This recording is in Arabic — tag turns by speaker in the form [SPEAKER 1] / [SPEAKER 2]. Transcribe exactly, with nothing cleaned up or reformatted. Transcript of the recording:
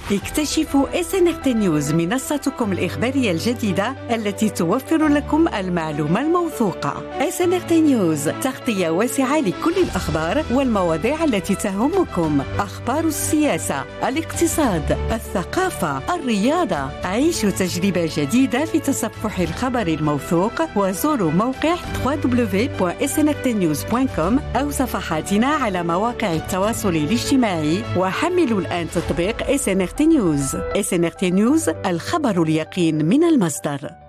[SPEAKER 1] اكتشفوا إس إن آر تي نيوز، منصتكم الإخبارية الجديدة التي توفر لكم المعلومة الموثوقة. إس إن آر تي نيوز، تغطية واسعة لكل الأخبار والمواضيع التي تهمكم، أخبار السياسة، الاقتصاد، الثقافة، الرياضة. عيشوا تجربة جديدة في تصفح الخبر الموثوق، وزوروا موقع دبليو دبليو دبليو دوت إس إن آر تي نيوز دوت كوم أو صفحاتنا على مواقع التواصل الاجتماعي، وحملوا الآن تطبيق إس إن آر تي نيوز. إس إن آر تي نيوز، الخبر اليقين من المصدر.